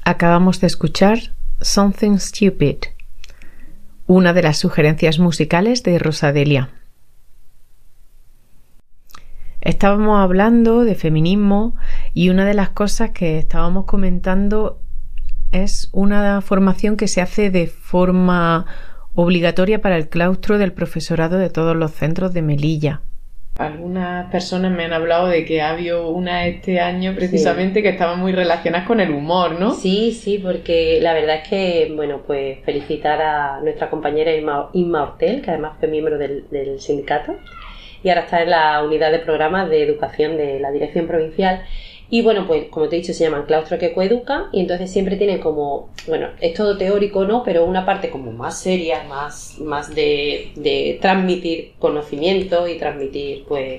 Acabamos de escuchar Something Stupid, una de las sugerencias musicales de Rosadelia. Estábamos hablando de feminismo y una de las cosas que estábamos comentando es una formación que se hace de forma obligatoria para el claustro del profesorado de todos los centros de Melilla. Algunas personas me han hablado de que ha habido una este año precisamente que estaban muy relacionadas con el humor, ¿no? Sí, porque la verdad es que, bueno, pues felicitar a nuestra compañera Inma Hortel, que además fue miembro del sindicato y ahora está en la unidad de programas de educación de la dirección provincial. Y bueno, pues como te he dicho, se llaman claustro que coeducan y entonces siempre tienen como, bueno, es todo teórico, ¿no? Pero una parte como más seria, más de transmitir conocimiento y transmitir, pues,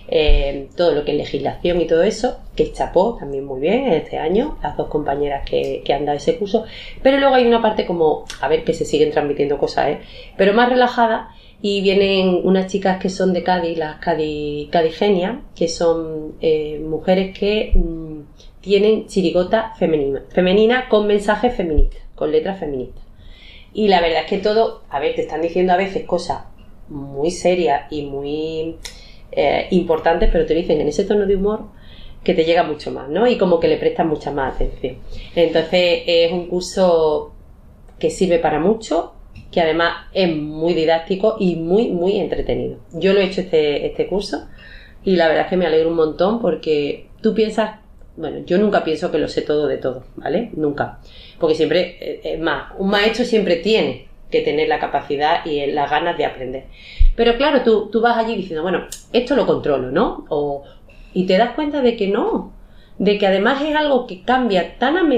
todo lo que es legislación y todo eso, que chapó también muy bien este año, las dos compañeras que han dado ese curso. Pero luego hay una parte como, a ver, que se siguen transmitiendo cosas, pero más relajada. Y vienen unas chicas que son de Cádiz, las Cadigenias, que son mujeres que tienen chirigota femenina con mensajes feministas, con letras feministas. Y la verdad es que todo, a ver, te están diciendo a veces cosas muy serias y muy importantes, pero te dicen en ese tono de humor que te llega mucho más, ¿no? Y como que le prestas mucha más atención. Entonces es un curso que sirve para mucho, que además es muy didáctico y muy entretenido. Yo lo he hecho este curso y la verdad es que me alegro un montón porque tú piensas, bueno, yo nunca pienso que lo sé todo de todo, ¿vale? Nunca. Porque siempre, es más, un maestro siempre tiene que tener la capacidad y las ganas de aprender. Pero claro, tú vas allí diciendo, bueno, esto lo controlo, ¿no? Y te das cuenta de que no, de que además es algo que cambia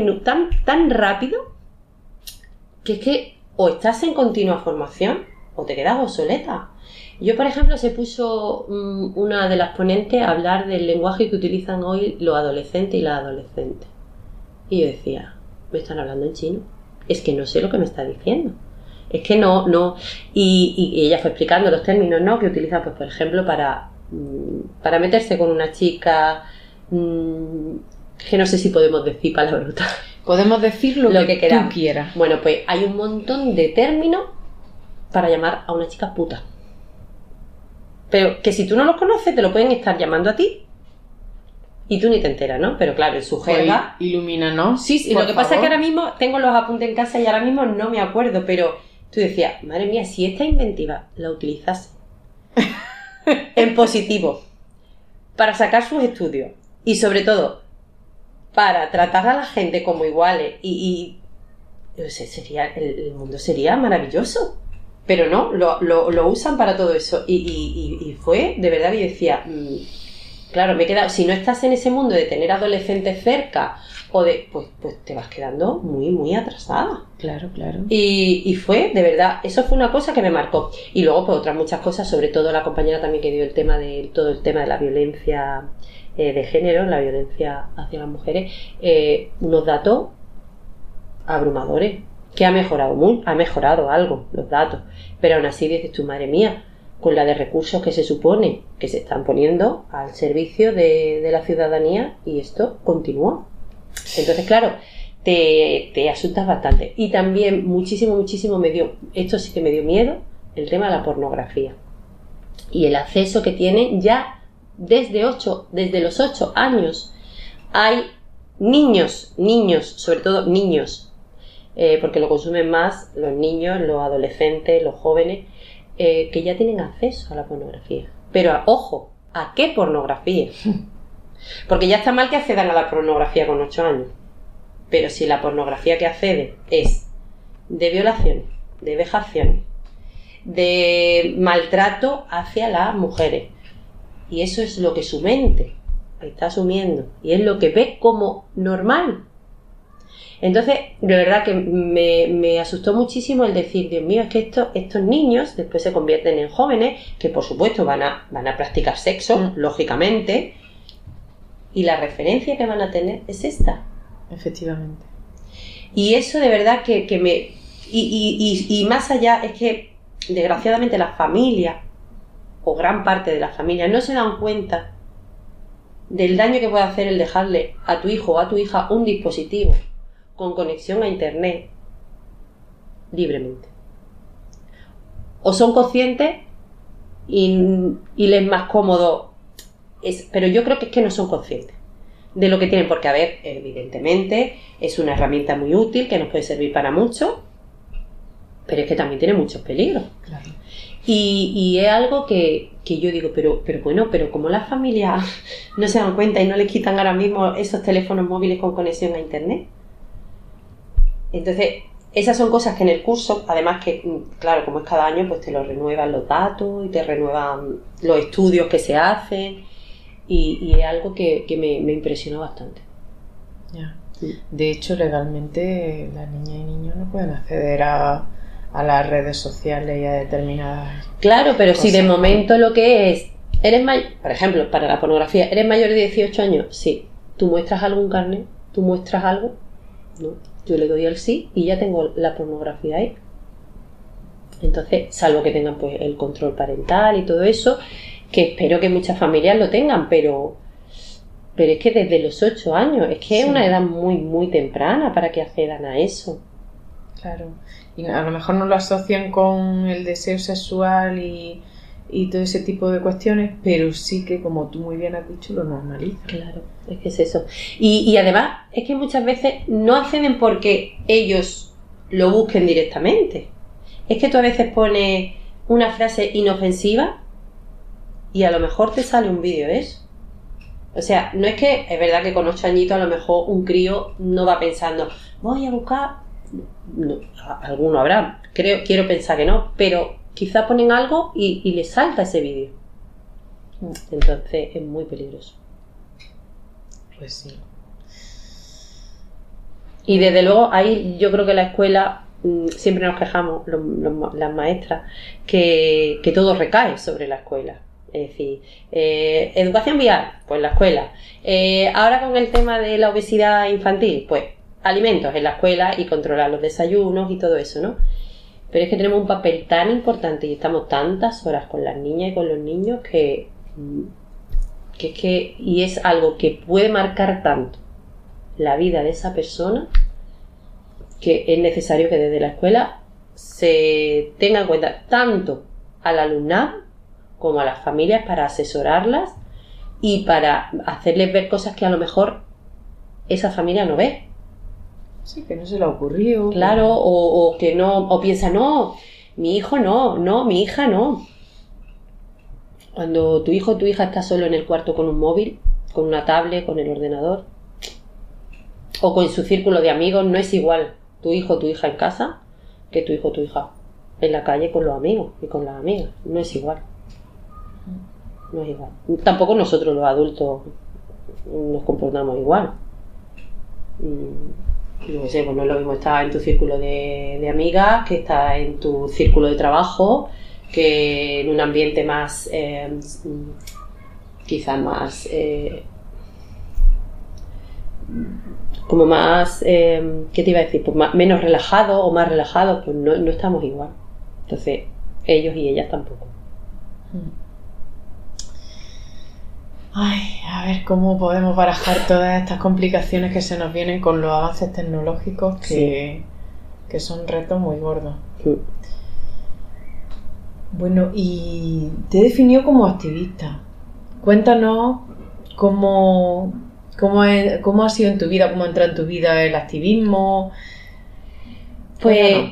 tan rápido, que es que o estás en continua formación o te quedas obsoleta. Yo, por ejemplo, se puso una de las ponentes a hablar del lenguaje que utilizan hoy los adolescentes y las adolescentes. Y yo decía, ¿me están hablando en chino? Es que no sé lo que me está diciendo. Es que no. Y ella fue explicando los términos, ¿no? Que utiliza, pues, por ejemplo, para meterse con una chica, que no sé si podemos decir palabrotas. Podemos decir lo que tú quieras. Bueno, pues hay un montón de términos para llamar a una chica puta. Pero que si tú no los conoces, te lo pueden estar llamando a ti y tú ni te enteras, ¿no? Pero claro, en su jerga... Pues ilumínanos. Sí, lo que pasa es que ahora mismo tengo los apuntes en casa y ahora mismo no me acuerdo, pero tú decías, madre mía, si esta inventiva la utilizase en positivo para sacar sus estudios y sobre todo para tratar a la gente como iguales y sería, el mundo sería maravilloso, pero no, lo usan para todo eso y fue, de verdad, y decía, claro, me he quedado, si no estás en ese mundo de tener adolescentes cerca o de, pues te vas quedando muy atrasada. Claro. Y fue, de verdad, eso fue una cosa que me marcó. Y luego, pues otras muchas cosas, sobre todo la compañera también que dio todo el tema de la violencia de género, la violencia hacia las mujeres, unos datos abrumadores, que ha mejorado algo los datos, pero aún así dices tú, madre mía, con la de recursos que se supone que se están poniendo al servicio de la ciudadanía, y esto continúa. Entonces, claro, te asustas bastante. Y también muchísimo esto sí que me dio miedo, el tema de la pornografía y el acceso que tienen ya desde los 8 años. Hay niños, sobre todo niños, porque lo consumen más los niños, los adolescentes, los jóvenes, que ya tienen acceso a la pornografía. Pero ojo, ¿a qué pornografía? Porque ya está mal que accedan a la pornografía con 8 años, pero si la pornografía que accede es de violaciones, de vejaciones, de maltrato hacia las mujeres, y eso es lo que su mente está asumiendo y es lo que ve como normal. Entonces, de verdad que me asustó muchísimo el decir, Dios mío, es que estos niños después se convierten en jóvenes que por supuesto van a practicar sexo, lógicamente, y la referencia que van a tener es esta. Efectivamente. Y eso de verdad que me... Y más allá es que desgraciadamente las familias, o gran parte de las familias, no se dan cuenta del daño que puede hacer el dejarle a tu hijo o a tu hija un dispositivo con conexión a internet libremente. O son conscientes y les es más cómodo, pero yo creo que es que no son conscientes de lo que tienen, porque, a ver, evidentemente es una herramienta muy útil que nos puede servir para mucho, pero es que también tiene muchos peligros. Claro. Y es algo que yo digo, pero bueno, pero como las familias no se dan cuenta y no les quitan ahora mismo esos teléfonos móviles con conexión a internet. Entonces, esas son cosas que en el curso, además que, claro, como es cada año, pues te lo renuevan los datos y te renuevan los estudios que se hacen, y es algo que me impresionó bastante. Ya. De hecho, legalmente las niñas y niños no pueden acceder a las redes sociales y a determinadas... Claro, pero cosas. Si de momento lo que es, por ejemplo, para la pornografía, ¿eres mayor de 18 años? Sí. ¿Tú muestras algún carnet? ¿Tú muestras algo? No. Yo le doy al sí y ya tengo la pornografía ahí. Entonces, salvo que tengan pues el control parental y todo eso, que espero que muchas familias lo tengan, pero es que desde los 8 años, es que es una edad muy, muy temprana para que accedan a eso. Claro. Y a lo mejor no lo asocian con el deseo sexual y todo ese tipo de cuestiones, pero sí que, como tú muy bien has dicho, lo normalizan. Claro, es que es eso. Y además, es que muchas veces no acceden porque ellos lo busquen directamente. Es que tú a veces pones una frase inofensiva y a lo mejor te sale un vídeo de eso. O sea, no es que, es verdad que con 8 añitos a lo mejor un crío no va pensando, voy a buscar... No, alguno habrá, quiero pensar que no, pero quizá ponen algo y les salta ese vídeo. Entonces es muy peligroso. Pues sí. Y desde luego ahí yo creo que la escuela, siempre nos quejamos las maestras que todo recae sobre la escuela. Es decir, educación vial, pues la escuela. Ahora con el tema de la obesidad infantil, pues alimentos en la escuela y controlar los desayunos y todo eso, ¿no? Pero es que tenemos un papel tan importante y estamos tantas horas con las niñas y con los niños que y es algo que puede marcar tanto la vida de esa persona que es necesario que desde la escuela se tenga en cuenta tanto al alumnado como a las familias para asesorarlas y para hacerles ver cosas que a lo mejor esa familia no ve. Sí, que no se le ha ocurrido. Claro, o que no, o piensa, no, mi hijo no, mi hija no. Cuando tu hijo o tu hija está solo en el cuarto con un móvil, con una tablet, con el ordenador, o con su círculo de amigos, no es igual tu hijo o tu hija en casa que tu hijo o tu hija en la calle con los amigos y con las amigas. No es igual. No es igual. Tampoco nosotros los adultos nos comportamos igual. No sé, pues no es lo mismo estar en tu círculo de amigas que estar en tu círculo de trabajo, que en un ambiente más quizás más como más ¿qué te iba a decir? Pues menos relajado o más relajado, pues no estamos igual. Entonces ellos y ellas tampoco. Ay, a ver cómo podemos barajar todas estas complicaciones que se nos vienen con los avances tecnológicos que son retos muy gordos. Sí. Bueno, y te definió como activista. Cuéntanos cómo ha sido en tu vida, cómo entra en tu vida el activismo. Pues,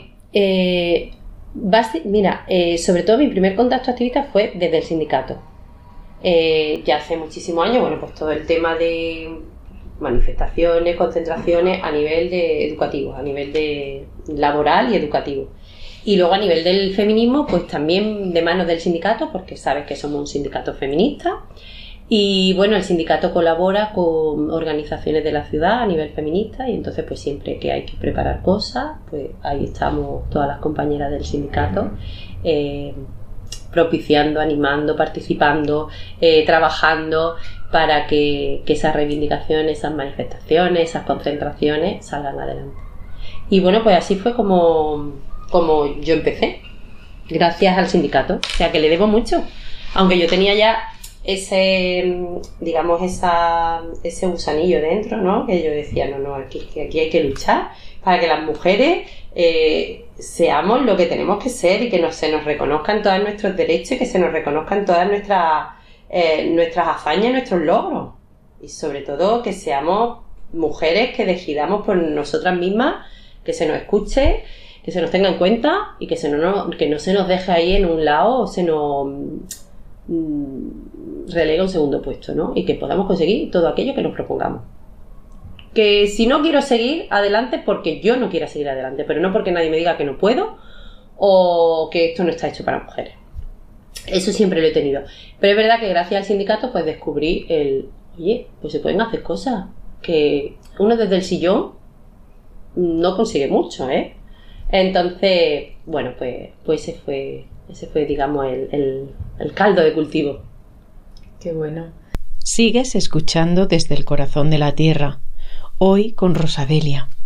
mira, sobre todo mi primer contacto activista fue desde el sindicato. Ya hace muchísimos años, bueno, pues todo el tema de manifestaciones, concentraciones a nivel de educativo, a nivel de laboral y educativo. Y luego a nivel del feminismo, pues también de manos del sindicato, porque sabes que somos un sindicato feminista. Y bueno, el sindicato colabora con organizaciones de la ciudad a nivel feminista y entonces pues siempre que hay que preparar cosas, pues ahí estamos todas las compañeras del sindicato propiciando, animando, participando, trabajando para que esas reivindicaciones, esas manifestaciones, esas concentraciones salgan adelante. Y bueno, pues así fue como yo empecé, gracias al sindicato, o sea que le debo mucho, aunque yo tenía ya digamos, ese gusanillo dentro, ¿no? Que yo decía, no, aquí hay que luchar para que las mujeres seamos lo que tenemos que ser y que se nos reconozcan todos nuestros derechos y que se nos reconozcan todas nuestras hazañas, nuestros logros. Y sobre todo que seamos mujeres que decidamos por nosotras mismas, que se nos escuche, que se nos tenga en cuenta y que no se nos deje ahí en un lado o se nos relega un segundo puesto, ¿no? Y que podamos conseguir todo aquello que nos propongamos. Que si no quiero seguir adelante, porque yo no quiera seguir adelante, pero no porque nadie me diga que no puedo o que esto no está hecho para mujeres. Eso siempre lo he tenido. Pero es verdad que gracias al sindicato pues descubrí oye, pues se pueden hacer cosas que uno desde el sillón no consigue mucho, ¿eh? Entonces, bueno, pues ese fue digamos, el caldo de cultivo. Qué bueno. Sigues escuchando Desde el Corazón de la Tierra, hoy con Rosa Delia.